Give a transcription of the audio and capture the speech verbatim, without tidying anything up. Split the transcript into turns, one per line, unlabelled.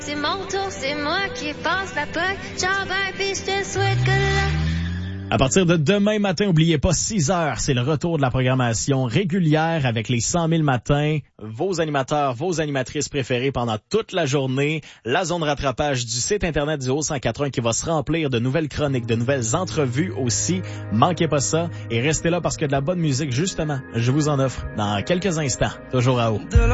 C'est mon tour, c'est moi qui passe la poque. Ciao, ben, pis je te souhaite good luck.
À partir de demain matin, n'oubliez pas, six heures, c'est le retour de la programmation régulière avec les cent mille matins, vos animateurs, vos animatrices préférées pendant toute la journée, la zone rattrapage du site internet du Haut cent quatre-vingts qui va se remplir de nouvelles chroniques, de nouvelles entrevues aussi. Manquez pas ça et restez là parce que de la bonne musique, justement, je vous en offre dans quelques instants, toujours à haut.